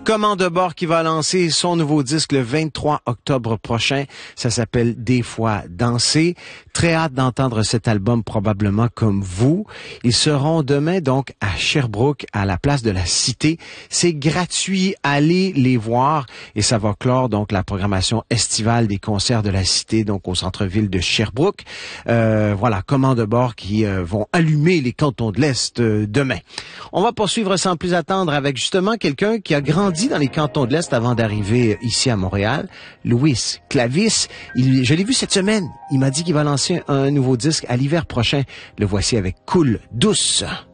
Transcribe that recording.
Commande de bord qui va lancer son nouveau disque le 23 octobre prochain. Ça s'appelle Des fois danser. Très hâte d'entendre cet album probablement comme vous. Ils seront demain donc à Sherbrooke, à la place de la Cité. C'est gratuit. Allez les voir et ça va clore donc la programmation estivale des concerts de la Cité, donc au centre-ville de Sherbrooke. Voilà, commande de bord qui vont allumer les cantons de l'Est demain. On va poursuivre sans plus attendre avec justement quelqu'un qui a grandi dans les cantons de l'Est avant d'arriver ici à Montréal, Louis Clavis. Je l'ai vu cette semaine. Il m'a dit qu'il va lancer un nouveau disque à l'hiver prochain. Le voici avec Coule douce.